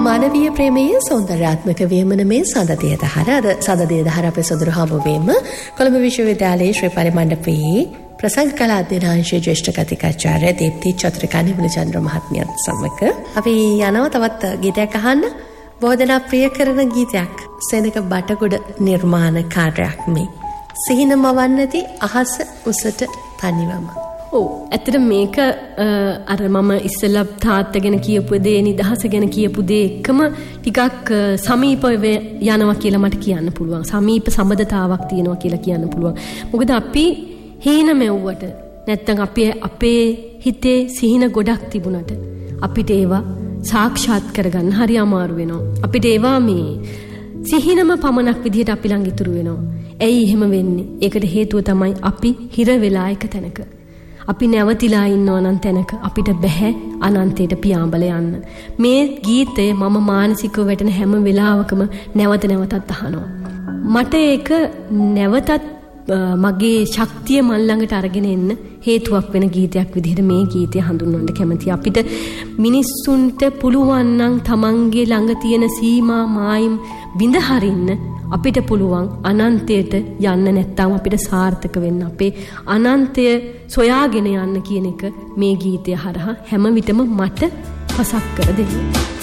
මානවීය ප්‍රේමයේ සෞන්දර්යාත්මක වියමනමේ සඳදේ දහර අද සඳදේ දහර අපේ සොදුරු හමුවීම කොළඹ විශ්වවිද්‍යාලයේ ශ්‍රී පරිමණ්ඩපයේ ප්‍රසංග කලා අධ්‍යනාංශයේ ජ්‍යෙෂ්ඨ කතිකාචාර්ය දීප්ති චතුරිකා නිමලචන්ද්‍ර මහත්මියත් සමග අපි යනවා තවත් ගීතයක් අහන්න. බෝධනා ප්‍රිය කරන ගීතයක් සෙනක බටගොඩ නිර්මාණ කාර්යයක් මේ සිහින මවන්නති අහස උසට තනිවම. ඇත්තට මේක අර මම ඉස්සෙල්ලා තාත්තා ගැන කියපු දේ නිදහස ගැන කියපු දේ එකම ටිකක් සමීපව යනවා කියලා මට කියන්න පුළුවන්. සමීප සම්බන්ධතාවක් තියෙනවා කියලා කියන්න පුළුවන්. මොකද අපි හීන මෙව්වට නැත්තම් අපේ හිතේ සිහින ගොඩක් තිබුණට අපිට ඒවා සාක්ෂාත් කරගන්න හරි අමාරු වෙනවා. අපිට ඒවා මේ සිහිනම පමණක් විදිහට අපි ළඟ ඉතුරු වෙනවා. ඇයි එහෙම වෙන්නේ? ඒකට හේතුව තමයි අපි හිර වෙලා එක තැනක. අපි නැවතිලා ඉන්නවා නම් තැනක අපිට බැහැ අනන්තයට පියාඹල යන්න. මේ ගීතය මම මානසිකව වැටෙන හැම වෙලාවකම නැවත නැවතත් අහනවා. මට ඒක නැවතත් මගේ ශක්තිය මන් ළඟට අරගෙන එන්න හේතුවක් වෙන ගීතයක් විදිහට මේ ගීතය හඳුන්වන්න කැමතියි. අපිට මිනිස්සුන්ට පුළුවන් නම් තමන්ගේ ළඟ තියෙන සීමා මායිම් විඳ හරින්න අපිට පුළුවන් අනන්තයට යන්න නැත්නම් අපිට සාර්ථක වෙන්න අපේ අනන්තය සොයාගෙන යන්න කියන එක මේ ගීතය හරහා හැම විටම මට පසක් කර දෙනවා.